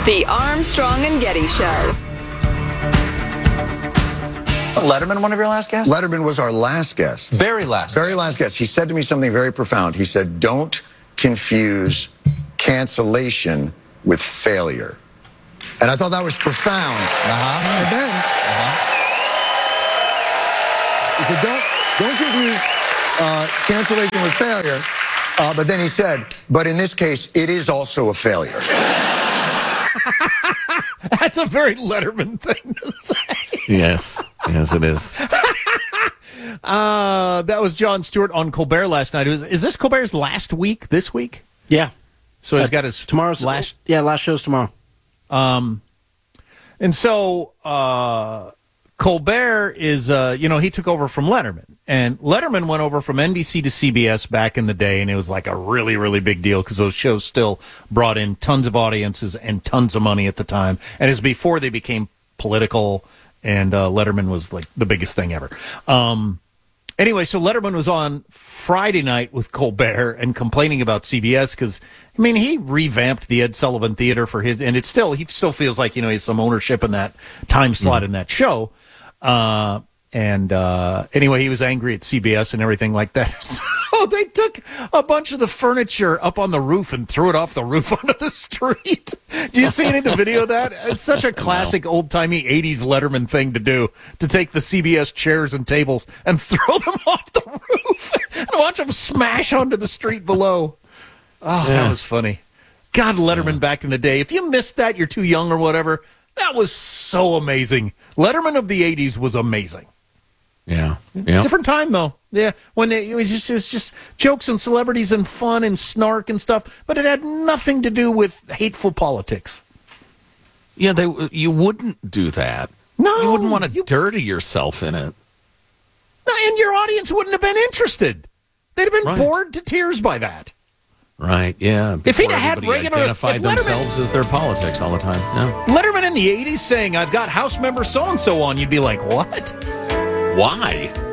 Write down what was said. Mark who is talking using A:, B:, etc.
A: The Armstrong and Getty Show.
B: Letterman, one of your last guests?
C: Letterman was our last guest.
B: Very last.
C: Very last guest. He said to me something very profound. He said, don't confuse cancellation with failure. And I thought that was profound. And then he said, don't confuse cancellation with failure. But then he said, but in this case, it is also a failure.
D: That's a very Letterman thing to say.
E: Yes, it is.
D: That was Jon Stewart on Colbert last night. Is this Colbert's last week this week?
F: Yeah.
D: So he's got his
F: tomorrow's
D: last.
F: Yeah, last show's tomorrow.
D: And so Colbert is, he took over from Letterman. And Letterman went over from NBC to CBS back in the day, and it was like a really, really big deal because those shows still brought in tons of audiences and tons of money at the time. And it was before they became political, and Letterman was like the biggest thing ever. Anyway, so Letterman was on Friday night with Colbert and complaining about CBS because, I mean, he revamped the Ed Sullivan Theater for his, and he still feels like, he has some ownership in that time slot in that show. Anyway, he was angry at CBS and everything like that. So they took a bunch of the furniture up on the roof and threw it off the roof onto the street. Do you see any of the video of that? It's such a classic old-timey 80s Letterman thing to do, to take the CBS chairs and tables and throw them off the roof and watch them smash onto the street below. Oh, yeah. That was funny. God, Letterman back in the day. If you missed that, you're too young or whatever. That was so amazing. Letterman of the 80s was amazing.
E: Yeah.
D: Different time, though. Yeah, when it was just jokes and celebrities and fun and snark and stuff, but it had nothing to do with hateful politics.
E: Yeah, you wouldn't do that.
D: No.
E: You wouldn't want to dirty yourself in it.
D: No, and your audience wouldn't have been interested. They'd have been bored to tears by that.
E: Right, yeah.
D: If he'd had regular...
E: identified themselves as their politics all the time. Yeah.
D: Letterman in the 80s saying, I've got House member so-and-so on, you'd be like, what?
E: Why?